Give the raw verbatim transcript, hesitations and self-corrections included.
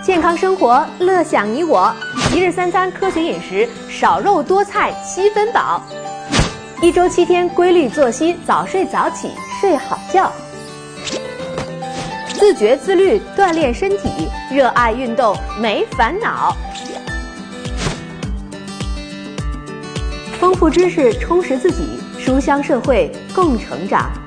健康生活，乐享你我。一日三餐科学饮食，少肉多菜七分饱。一周七天规律作息，早睡早起，睡好觉。自觉自律，锻炼身体，热爱运动，没烦恼。丰富知识，充实自己，书香社会，共成长。